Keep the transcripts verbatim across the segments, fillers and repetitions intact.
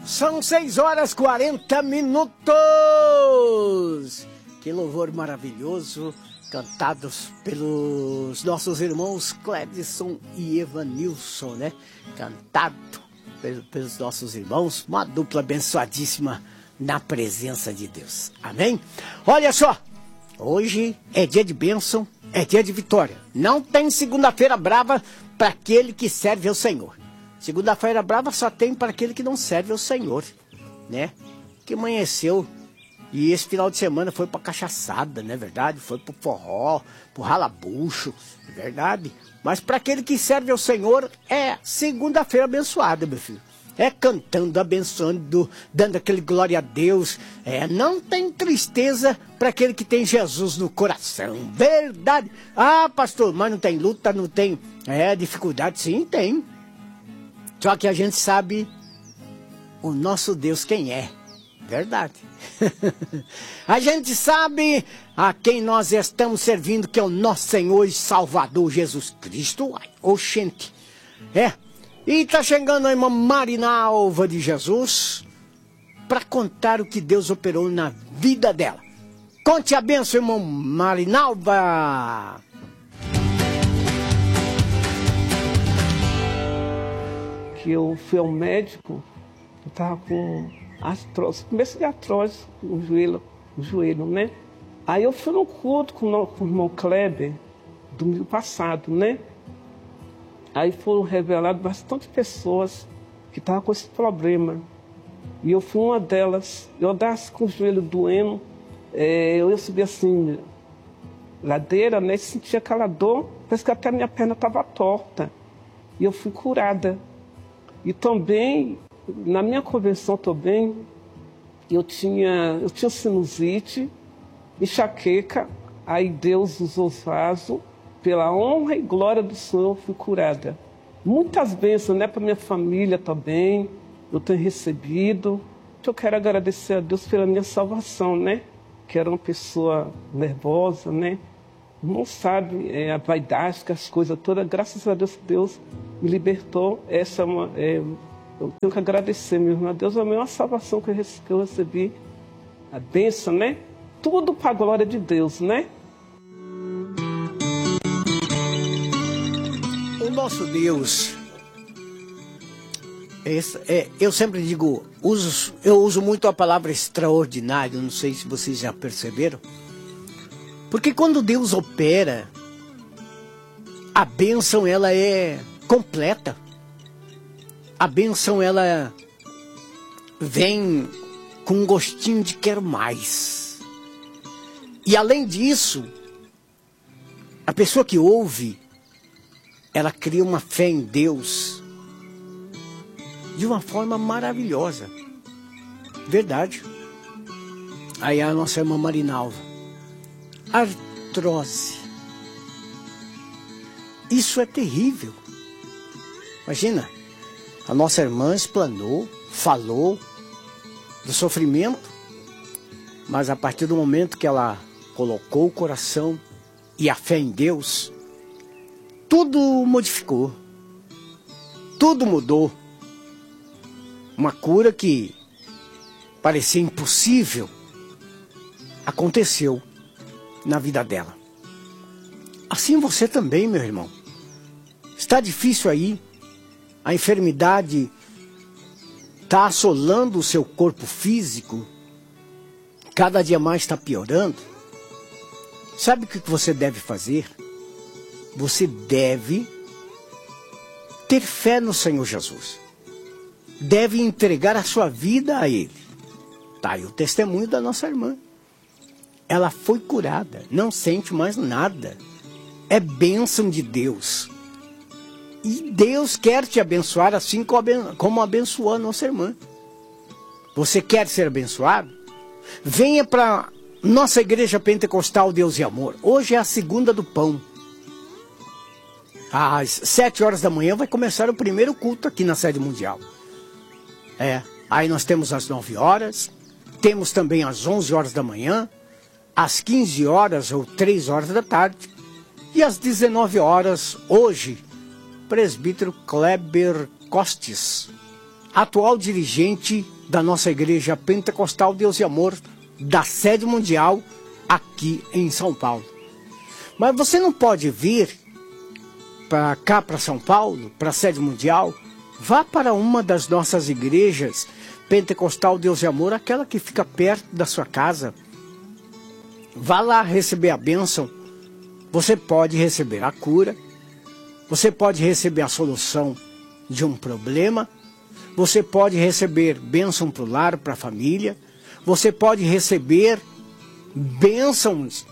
São seis horas e quarenta minutos. Que louvor maravilhoso, cantados pelos nossos irmãos Clebson e Evanilson, né? Cantado pelos nossos irmãos, uma dupla abençoadíssima na presença de Deus. Amém? Olha só, hoje é dia de bênção, é dia de vitória. Não tem segunda-feira brava para aquele que serve ao Senhor. Segunda-feira brava só tem para aquele que não serve ao Senhor, né? Que amanheceu e esse final de semana foi para cachaçada, não é verdade? Foi para o forró, para o ralabucho, é verdade? Mas para aquele que serve ao Senhor é segunda-feira abençoada, meu filho. É cantando, abençoando, dando aquele glória a Deus. É, não tem tristeza para aquele que tem Jesus no coração. Verdade. Ah, pastor, mas não tem luta, não tem é, dificuldade. Sim, tem. Só que a gente sabe o nosso Deus quem é. Verdade. A gente sabe a quem nós estamos servindo, que é o nosso Senhor e Salvador Jesus Cristo. Ai, oxente. É. E tá chegando a irmã Marinalva de Jesus para contar o que Deus operou na vida dela. Conte a bênção, irmã Marinalva. Que eu fui ao médico, eu tava com artrose, começo de artrose no joelho, no joelho, né? Aí eu fui no culto com o, com o irmão Kleber, domingo passado, né? Aí foram reveladas bastante pessoas que estavam com esse problema. E eu fui uma delas. Eu andava com o joelho doendo, é, eu ia subir assim, ladeira, né? E sentia aquela dor, parece que até a minha perna estava torta. E eu fui curada. E também, na minha convenção também, eu tinha, eu tinha sinusite, enxaqueca, aí Deus usou os vasos, pela honra e glória do Senhor, eu fui curada. Muitas bênçãos, né, para minha família também, eu tenho recebido. Eu quero agradecer a Deus pela minha salvação, né, que era uma pessoa nervosa, né, não sabe é, a vaidade, que as coisas todas, graças a Deus, Deus me libertou. Essa é uma, é, eu tenho que agradecer mesmo a Deus, é a maior salvação que eu recebi, a bênção, né, tudo para a glória de Deus, né. O nosso Deus, esse, é, eu sempre digo, uso, eu uso muito a palavra extraordinário, não sei se vocês já perceberam, porque quando Deus opera, a bênção ela é completa, a bênção ela vem com um gostinho de quero mais, e além disso, a pessoa que ouve, ela cria uma fé em Deus de uma forma maravilhosa. Verdade. Aí a nossa irmã Marinalva. Artrose. Isso é terrível. Imagina, a nossa irmã explanou, falou do sofrimento, mas a partir do momento que ela colocou o coração e a fé em Deus, tudo modificou, tudo mudou. Uma cura que parecia impossível aconteceu na vida dela. Assim você também, meu irmão. Está difícil aí, a enfermidade está assolando o seu corpo físico, cada dia mais está piorando. Sabe o que você deve fazer? Você deve ter fé no Senhor Jesus. Deve entregar a sua vida a Ele. Tá aí o testemunho da nossa irmã. Ela foi curada, não sente mais nada. É bênção de Deus. E Deus quer te abençoar assim como abençoou a nossa irmã. Você quer ser abençoado? Venha para nossa igreja pentecostal Deus e Amor. Hoje é a segunda do pão. Às sete horas da manhã vai começar o primeiro culto aqui na sede mundial. É, aí nós temos às nove horas, temos também às onze horas da manhã, às quinze horas ou três horas da tarde, e às dezenove horas, hoje, presbítero Kleber Costes, atual dirigente da nossa igreja pentecostal Deus e Amor, da sede mundial, aqui em São Paulo. Mas você não pode vir para cá, para São Paulo, para a sede mundial. Vá para uma das nossas igrejas pentecostal Deus e Amor, aquela que fica perto da sua casa. Vá lá receber a bênção. Você pode receber a cura, você pode receber a solução de um problema, você pode receber bênção para o lar, para a família, você pode receber bênçãos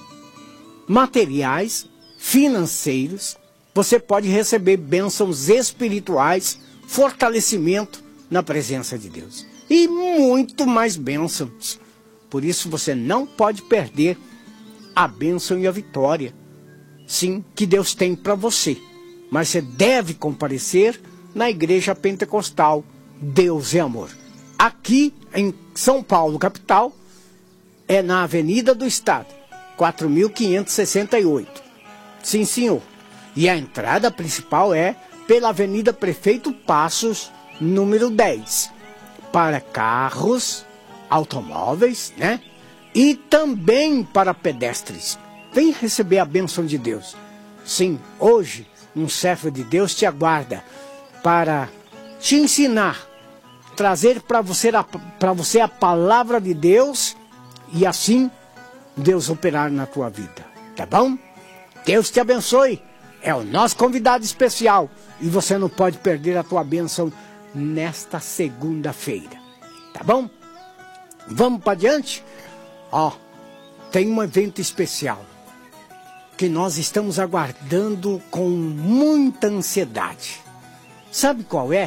materiais, financeiros, você pode receber bênçãos espirituais, fortalecimento na presença de Deus e muito mais bênçãos. Por isso você não pode perder a bênção e a vitória, sim, que Deus tem para você. Mas você deve comparecer na igreja pentecostal Deus é Amor. Aqui em São Paulo, capital, é na Avenida do Estado, quatro mil quinhentos e sessenta e oito. Sim, senhor. E a entrada principal é pela Avenida Prefeito Passos, número dez. Para carros, automóveis, né? E também para pedestres. Vem receber a bênção de Deus. Sim, hoje um servo de Deus te aguarda para te ensinar, trazer para você, para você a palavra de Deus e assim Deus operar na tua vida. Tá bom? Deus te abençoe. É o nosso convidado especial e você não pode perder a tua bênção nesta segunda-feira. Tá bom? Vamos para diante? Ó, tem um evento especial que nós estamos aguardando com muita ansiedade. Sabe qual é?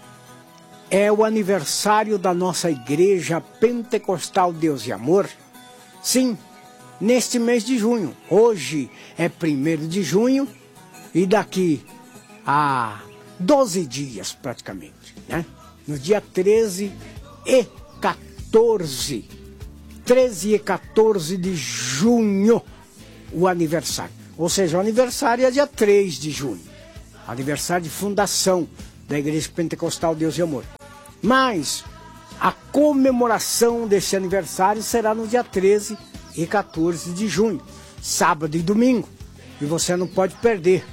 É o aniversário da nossa igreja pentecostal Deus e Amor. Sim, neste mês de junho. Hoje é primeiro de junho e daqui a doze dias praticamente, né? No dia treze e quatorze. treze e quatorze de junho, o aniversário. Ou seja, o aniversário é dia três de junho. Aniversário de fundação da Igreja Pentecostal Deus e Amor. Mas a comemoração desse aniversário será no dia treze e quatorze de junho, sábado e domingo. E você não pode perder.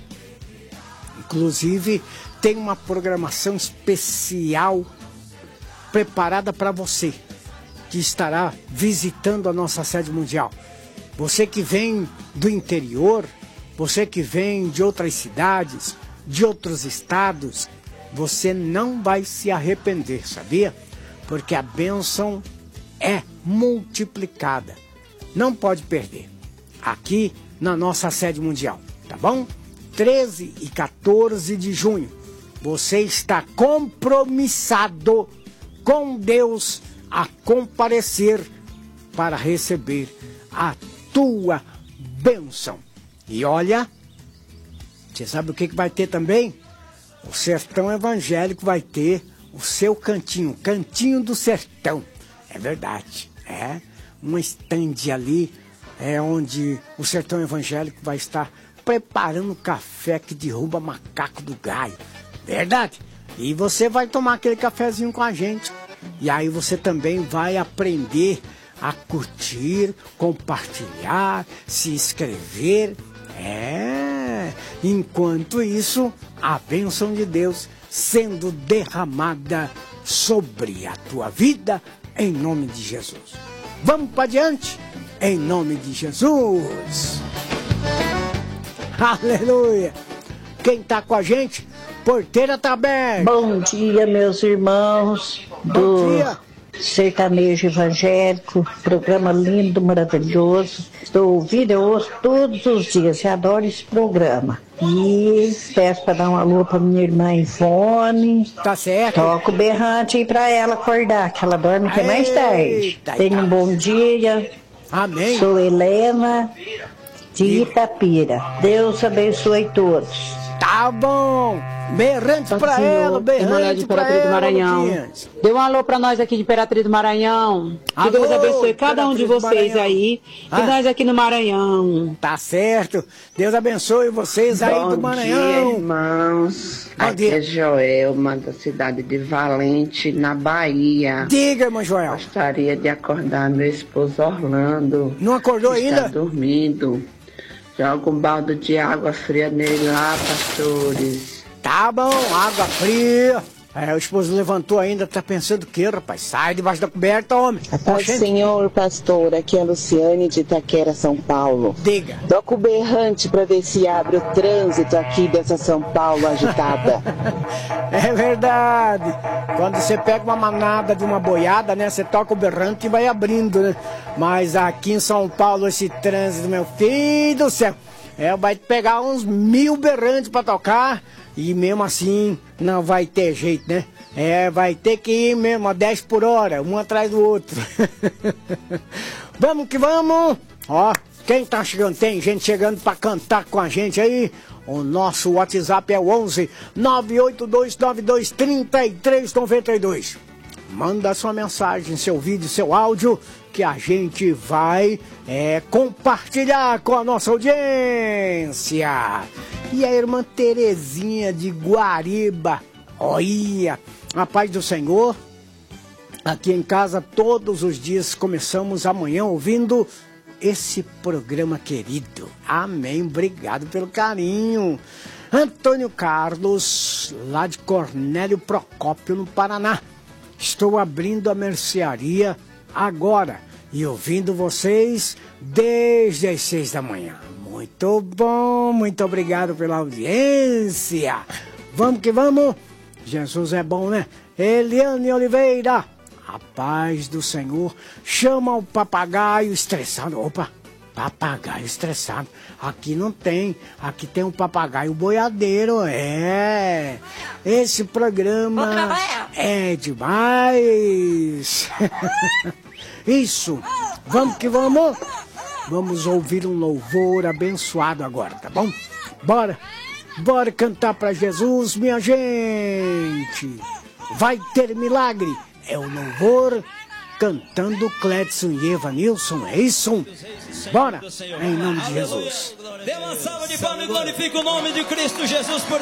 Inclusive, tem uma programação especial preparada para você, que estará visitando a nossa sede mundial. Você que vem do interior, você que vem de outras cidades, de outros estados, você não vai se arrepender, sabia? Porque a bênção é multiplicada. Não pode perder. Aqui na nossa sede mundial, tá bom? treze e quatorze de junho. Você está compromissado com Deus a comparecer para receber a tua bênção. E olha, você sabe o que que vai ter também? O Sertão Evangélico vai ter o seu cantinho, Cantinho do Sertão. É verdade, é uma estande ali, é onde o Sertão Evangélico vai estar preparando café que derruba macaco do galho. Verdade? E você vai tomar aquele cafezinho com a gente. E aí você também vai aprender a curtir, compartilhar, se inscrever. É, enquanto isso, a bênção de Deus sendo derramada sobre a tua vida, em nome de Jesus. Vamos para diante, em nome de Jesus. Aleluia. Quem está com a gente, porteira está aberta. Bom dia, meus irmãos do Bom dia. Sertanejo Evangélico, programa lindo, maravilhoso. Estou ouvindo, eu ouço todos os dias, eu adoro esse programa. E peço para dar um alô para minha irmã Ivone. Tá certo. Toco o berrante aí para ela acordar, que ela dorme até mais tarde. Eita, Tenha um bom dia. Amém. Sou Helena de Itapira. Deus abençoe todos. Tá bom. Berrante Nossa pra Senhor, ela, berrante de pra Imperatriz do ela, Maranhão. Luquinhas. Dê um alô pra nós aqui de Imperatriz do Maranhão. Que Alô, Deus abençoe cada um de Imperatriz do vocês Maranhão. aí. Ah. E nós aqui no Maranhão. Tá certo. Deus abençoe vocês aí Bom do dia, Maranhão. irmãos. Bom Aqui dia. é Joelma, da cidade de Valente, na Bahia. Diga, irmã Joel. Gostaria de acordar meu esposo Orlando. Não acordou que ainda? Está dormindo. Joga um balde de água fria nele lá, pastores. Tá bom, água fria. É, o esposo levantou ainda, tá pensando o quê, rapaz? Sai debaixo da coberta, homem. A paz do Oxente. Senhor, pastor, aqui é a Luciane de Itaquera, São Paulo. Diga. Toca o berrante para ver se abre o trânsito aqui dessa São Paulo agitada. É verdade. Quando você pega uma manada de uma boiada, né? Você toca o berrante e vai abrindo, né? Mas aqui em São Paulo, esse trânsito, meu filho do céu, é, vai pegar uns mil berrantes pra tocar e mesmo assim não vai ter jeito, né? É, vai ter que ir mesmo a dez por hora, um atrás do outro. Vamos que vamos! Ó, quem tá chegando? Tem gente chegando pra cantar com a gente aí. O nosso WhatsApp é o onze nove oito dois nove dois três três nove dois. Manda sua mensagem, seu vídeo, seu áudio, que a gente vai é, compartilhar com a nossa audiência. E a irmã Terezinha de Guariba, olha, a paz do Senhor. Aqui em casa todos os dias começamos amanhã ouvindo esse programa querido. Amém, obrigado pelo carinho. Antônio Carlos, lá de Cornélio Procópio, no Paraná. Estou abrindo a mercearia agora e ouvindo vocês desde as seis da manhã. Muito bom, muito obrigado pela audiência. Vamos que vamos. Jesus é bom, né? Eliane Oliveira, a paz do Senhor. Chama o papagaio estressado. Opa, papagaio estressado. Aqui não tem. Aqui tem um papagaio boiadeiro. É. Esse programa é demais. Isso. Vamos que vamos. Vamos ouvir um louvor abençoado agora, tá bom? Bora. Bora cantar pra Jesus, minha gente. Vai ter milagre. É o louvor cantando Cledson e Evanilson. É isso? Bora. Em nome de Jesus. Dê uma salva de palmas e glorifique o nome de Cristo Jesus por